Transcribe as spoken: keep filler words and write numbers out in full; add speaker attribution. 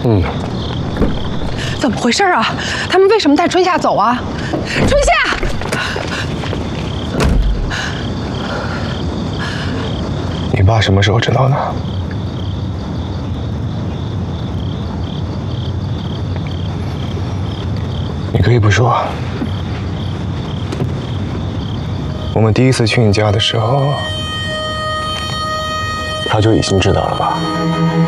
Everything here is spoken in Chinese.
Speaker 1: 嗯。
Speaker 2: 怎么回事啊？他们为什么带春夏走啊？春夏！
Speaker 1: 你爸什么时候知道的？你可以不说。我们第一次去你家的时候，他就已经知道了吧？